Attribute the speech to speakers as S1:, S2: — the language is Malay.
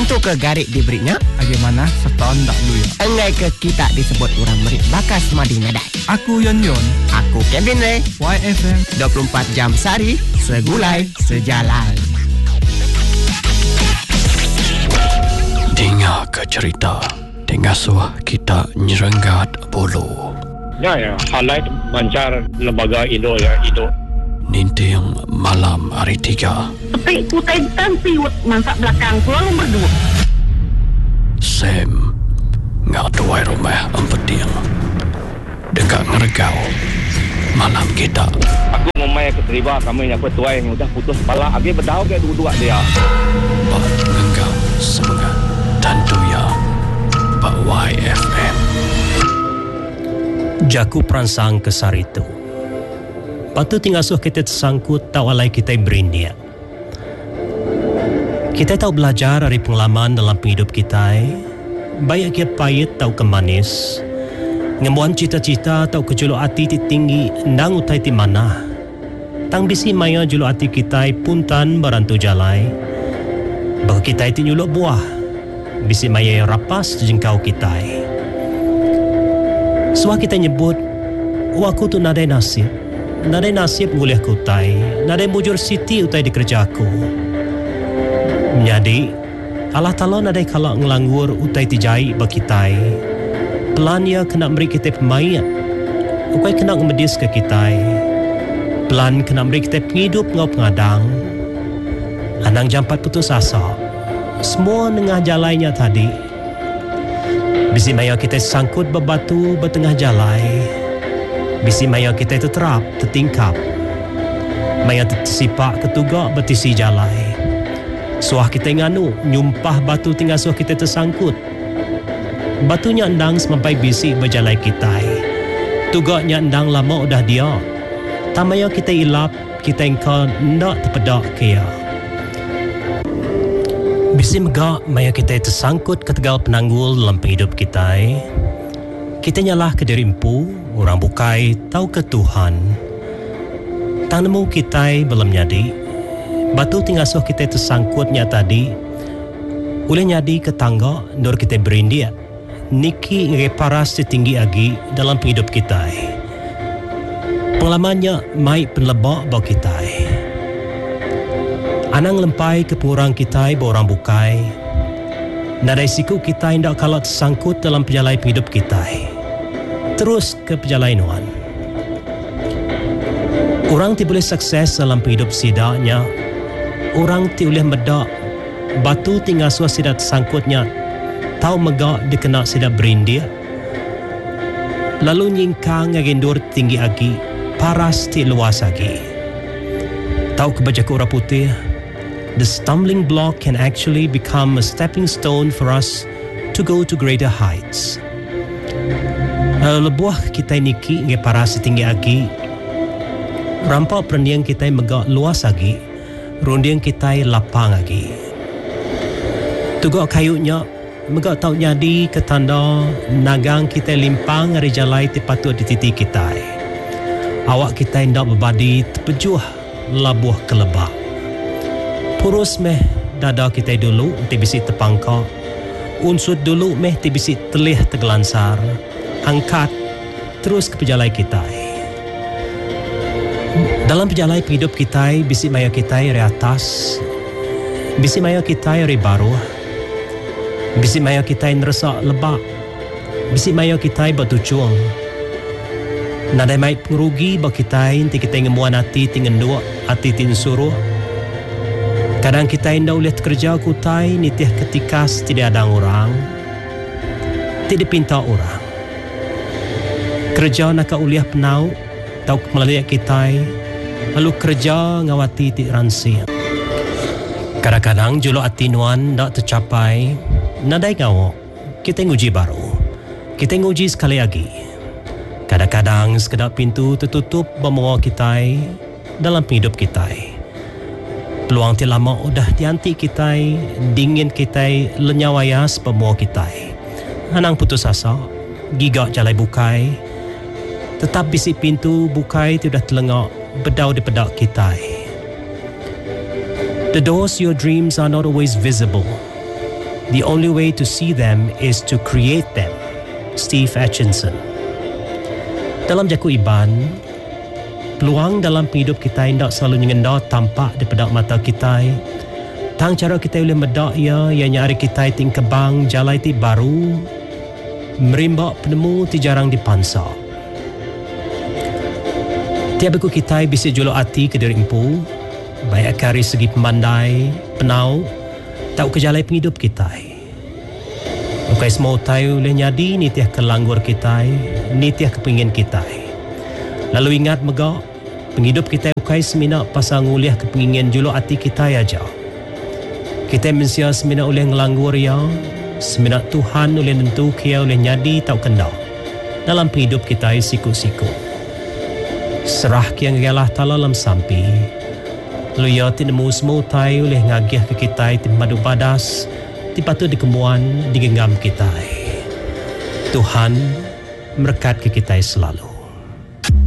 S1: Tentu ke garik diberinya.
S2: Bagaimana seton tak dulu ya?
S1: Engai ke kita disebut orang merik bakas madi nadai.
S2: Aku Yon.
S1: Aku Kevin Ray.
S2: YFM
S1: 24 jam sehari, segulai, sejalan.
S3: Dengar ke cerita, dengar suah kita nyerenggat bulu.
S4: Ya, highlight mancar lembaga Indo.
S3: Ninting malam hari 3.
S5: Tapi kutai tanti masak belakang selalu berdua.
S3: Sam ngatuai rumah empeting dekat ngergau malam kita.
S4: Aku memang keterima kami yang petuai yang sudah putus kepala. Agi berdau ke dua-dua dia.
S3: Pak ngenggang semangat tentu ya Pak YFM.
S6: Jaku perangsang kesar itu. Patu tinggal suh kita tersangkut tak walai kita berindia. Kita tahu belajar dari pengalaman dalam hidup kita. Baik kia pahit tahu kemanis. Ngemuan cita-cita tahu kejuluk hati tinggi ndang utai ti mana. Tang bisi maya juluk hati kita puntan barantu jalai. Bahawa kita itu nyuluk buah. Bisi maya yang rapas jengkau kita. Suah kita nyebut, aku tu nadai nasib. Nadai nasib nguliah kutai. Nadai bujur siti utai di kerja aku. Jadi, Allah Ta'ala nadai kalak ngelanggur utai tijai bakitai. Pelan ia kena beri kita pemain. Ukai kena ngemedis ke kita. Pelan kena beri kita penghidup ngau pengadang. Anang jampat putus asa. Semua nengah jalannya tadi. Bisi maya kita sangkut berbatu bertengah jalai. Bisi maya kita terterap, tertingkap. Maya tersipak ketugak bertisi jalai. Suah kita nganu, nyumpah batu tinggal suah kita tersangkut. Batunya endang semampai bisi berjalai kita. Tugaknya endang lama udah dia. Tak maya kita ilap, kita engkau nak terpedak kia. Bisi megak maya kita tersangkut ke tegal penanggul dalam hidup kita. Kita nyalah ke diri empu, orang bukai tahu ke Tuhan. Tak nemu kita belum nyadi. Batu tinggal suh kita tersangkutnya tadi. Boleh nyadi ke tangga, dor kita berindia. Niki ngeparas setinggi agi dalam hidup kita. Pengalamannya mai penlebak bau kita. Anang lempai ke pengurang kita orang bukai. Nadai siku kita hendak kalau tersangkut dalam perjalanan hidup kita. Terus ke perjalanan. Orang ti boleh sukses dalam hidup sidaknya. Orang ti boleh medak. Batu tinggal suah sidak tersangkutnya. Tahu megak dia kena sidak berindia. Lalu nyingkang agendur tinggi agi. Paras ti luas agi. Tahu kebaca orang putih. The stumbling block can actually become a stepping stone for us to go to greater heights. Lebuah kita niki nge paras tinggi agi. Rampak perendiang kita megak luas lagi. Rundiang kita lapang lagi. Tugak kayunya megak tau nyadi ke tanda nagang kita limpang hari jalai tipatut di titik kita. Awak kita hendak berbadi terpejuh labuh kelebak. Purus meh dada kita dulu ti bisi terpangkak. Unsur dulu meh ti bisi telih tergelansar. Angkat terus ke perjalanan kita. Dalam perjalanan hidup kita, bisi maya kita dari atas. Bisi maya kita dari bawah. Bisi maya kita ngerasa lebak. Bisi maya kita bertujuan. Nadai mai pengerugi bagi kita inti kita ngemuan hati tingendua hati tin suruh. Kadang kita indah ulihat kerja kutai nitiah ketika tidak ada orang. Tidak pinta orang. Kerja nak uliah penau tau melalui kita. Lalu kerja ngawati ti ransi. Kadang-kadang jolo hati nuan tak tercapai. Nadai ngawak. Kita nguji baru. Kita nguji sekali lagi. Kadang-kadang sekedar pintu tertutup bermula kita dalam hidup kita. Peluang ti lama udah dianti kita, dingin kita, lenyawayas bermula kita. Anang putus asa, gigak jalai bukai. Tetap bisi pintu bukai ti udah telengak bedau di pedak kita. The doors to your dreams are not always visible. The only way to see them is to create them. Steve Atchison. Dalam Jaku Iban, peluang dalam hidup kita tidak selalu nyenda tampak daripada mata kita. Tang cara kita boleh medak ia yang nyari kita ting kebang jalai ti baru, merimbak penemu ti jarang dipansa. Tiap aku kita bisa jolo hati ke diri empu, baik kari segi pemandai, penau, tak kejalai penghidup kita. Ukai semua tahu boleh nyadi ni tiah kelanggur kita, ni tiah kepingin kita. Lalu ingat megak, penghidup kita ukai semina pasang uliah kepingin jolo hati kita aja. Kita mensia semina oleh ngelanggur ya, semina Tuhan oleh nentu kia oleh nyadi tau kendak dalam penghidup kita siku-siku. Serah kia ngalah tala lam sampi. Lalu ya tinemu semua tahu oleh ngagiah ke kita madu badas, tipatu dikemuan digenggam kita. Tuhan berkat ke kita selalu.